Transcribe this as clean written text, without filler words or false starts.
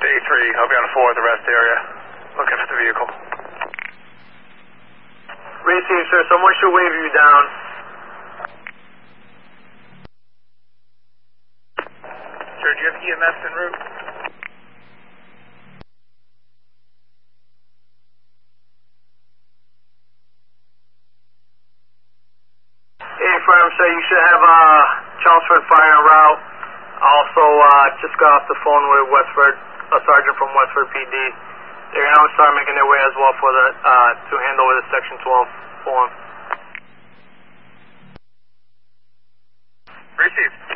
A3, I'll be on the 4th arrest area, looking for the vehicle. Receive, sir. Someone should wave you down. Sir, do you have EMS en route? Affirm, sir. You should have Chelmsford Fire en route. Also, just got off the phone with Westford, a sergeant from Westford PD. They're going to start making their way as well for the to hand over the Section 12 form. Received.